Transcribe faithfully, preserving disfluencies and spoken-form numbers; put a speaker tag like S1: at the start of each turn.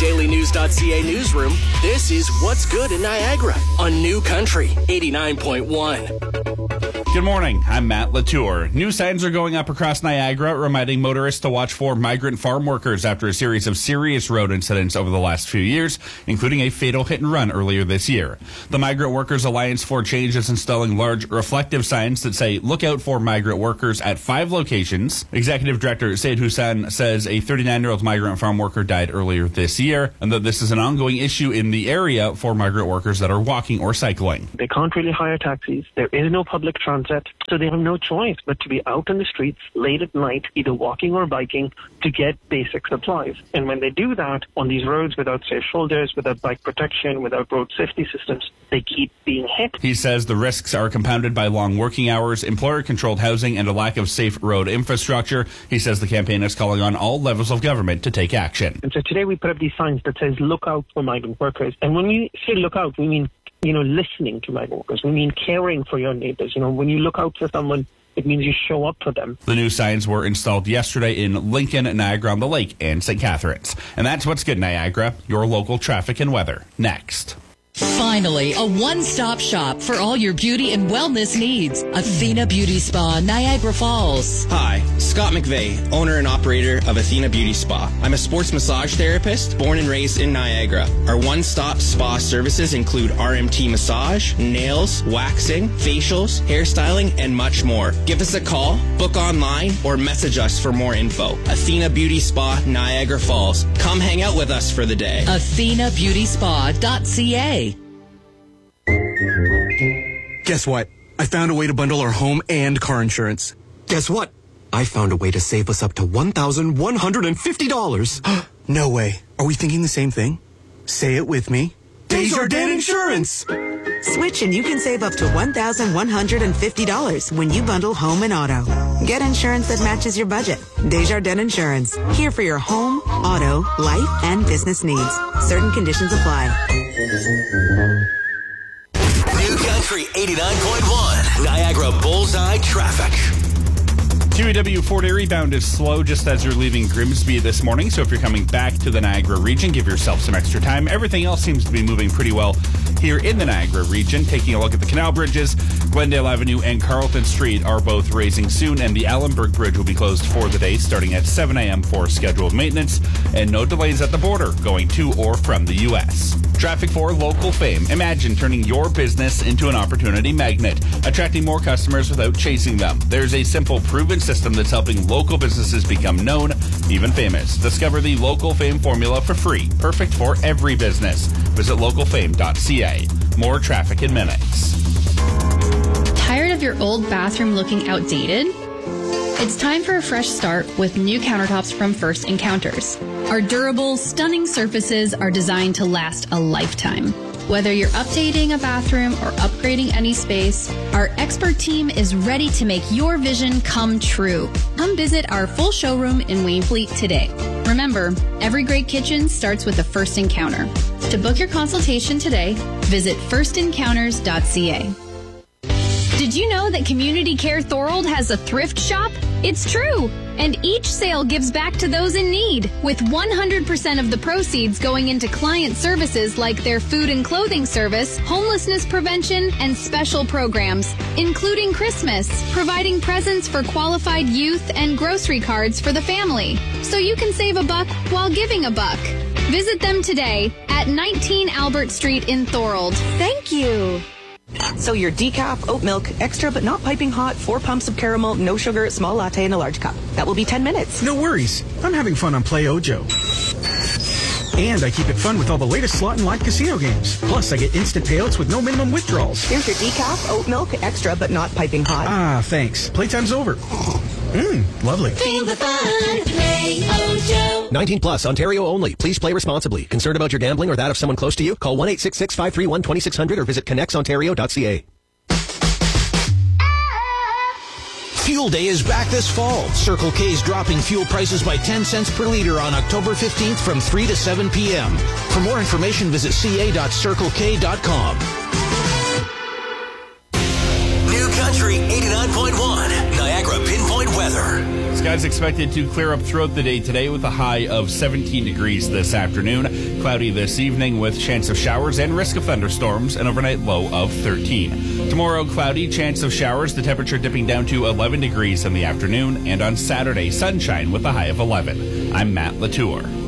S1: Daily News dot C A newsroom, this is What's Good in Niagara on New Country eighty-nine point one.
S2: Good morning. I'm Matt Latour. New signs are going up across Niagara, reminding motorists to watch for migrant farm workers after a series of serious road incidents over the last few years, including a fatal hit and run earlier this year. The Migrant Workers Alliance for Change is installing large reflective signs that say, "Look out for migrant workers" at five locations. Executive Director Said Hussain says a thirty-nine-year-old migrant farm worker died earlier this year, and that this is an ongoing issue in the area for migrant workers that are walking or cycling.
S3: They can't really hire taxis. There is no public transit. So they have no choice but to be out on the streets late at night, either walking or biking, to get basic supplies. And when they do that on these roads without safe shoulders, without bike protection, without road safety systems, they keep being hit.
S2: He says the risks are compounded by long working hours, employer-controlled housing, and a lack of safe road infrastructure. He says the campaign is calling on all levels of government to take action.
S3: And so today we put up these signs that says, "Look out for migrant workers." And when we say look out, we mean you know, listening to migrant workers. We mean caring for your neighbors. You know, when you look out for someone, it means you show up for them.
S2: The new signs were installed yesterday in Lincoln, Niagara-on-the-Lake, and Saint Catharines. And that's What's Good, Niagara. Your local traffic and weather. Next.
S4: Finally, a one-stop shop for all your beauty and wellness needs. Athena Beauty Spa, Niagara Falls.
S5: Hi, Scott McVeigh, owner and operator of Athena Beauty Spa. I'm a sports massage therapist, born and raised in Niagara. Our one-stop spa services include R M T massage, nails, waxing, facials, hairstyling, and much more. Give us a call, book online, or message us for more info. Athena Beauty Spa, Niagara Falls. Come hang out with us for the day.
S4: Athena Beauty Spa dot C A.
S6: Guess what? I found a way to bundle our home and car insurance. Guess what? I found a way to save us up to one thousand one hundred fifty dollars. No way. Are we thinking the same thing? Say it with me. Desjardins Insurance!
S7: Switch and you can save up to one thousand one hundred fifty dollars when you bundle home and auto. Get insurance that matches your budget. Desjardins Insurance. Here for your home, auto, life, and business needs. Certain conditions apply.
S1: New Country eighty-nine point one, Niagara Bullseye Traffic.
S2: Q E W Fort Erie bound is slow just as you're leaving Grimsby this morning, so if you're coming back to the Niagara region, give yourself some extra time. Everything else seems to be moving pretty well here in the Niagara region. Taking a look at the canal bridges, Glendale Avenue and Carleton Street are both raising soon, and the Allenberg Bridge will be closed for the day starting at seven a.m. for scheduled maintenance, and no delays at the border going to or from the U S. Traffic for local fame. Imagine turning your business into an opportunity magnet, attracting more customers without chasing them. There's a simple, proven system that's helping local businesses become known, even famous. Discover the Local Fame formula for free, perfect for every business. Visit local fame dot c a. More traffic in minutes.
S8: Tired of your old bathroom looking outdated? It's time for a fresh start with new countertops from First Encounters. Our durable, stunning surfaces are designed to last a lifetime. Whether you're updating a bathroom or upgrading any space, our expert team is ready to make your vision come true. Come visit our full showroom in Wainfleet today. Remember, every great kitchen starts with a first encounter. To book your consultation today, visit first encounters dot c a. Did you know that Community Care Thorold has a thrift shop? It's true! And each sale gives back to those in need, with one hundred percent of the proceeds going into client services like their food and clothing service, homelessness prevention, and special programs, including Christmas, providing presents for qualified youth and grocery cards for the family. So you can save a buck while giving a buck. Visit them today at nineteen Albert Street in Thorold.
S9: Thank you. So your decaf, oat milk, extra but not piping hot, four pumps of caramel, no sugar, small latte in a large cup. That will be ten minutes.
S10: No worries. I'm having fun on Play Ojo. And I keep it fun with all the latest slot and live casino games. Plus, I get instant payouts with no minimum withdrawals.
S9: Here's your decaf, oat milk, extra but not piping hot.
S10: Ah, thanks. Playtime's over. Mmm, lovely.
S11: Feel the fun. Play Ojo.
S12: nineteen plus, Ontario only. Please play responsibly. Concerned about your gambling or that of someone close to you? Call one eight six six, five three one, two six zero zero or visit connects ontario dot c a.
S13: Fuel Day is back this fall. Circle K is dropping fuel prices by ten cents per liter on October fifteenth from three to seven p.m. For more information, visit c a dot circle k dot com.
S1: New Country eighty-nine point one, Niagara Pinpoint Weather.
S2: Skies skies expected to clear up throughout the day today with a high of seventeen degrees this afternoon. Cloudy this evening with chance of showers and risk of thunderstorms, an overnight low of thirteen. Tomorrow, cloudy, chance of showers, the temperature dipping down to eleven degrees in the afternoon. And on Saturday, sunshine with a high of eleven. I'm Matt Latour.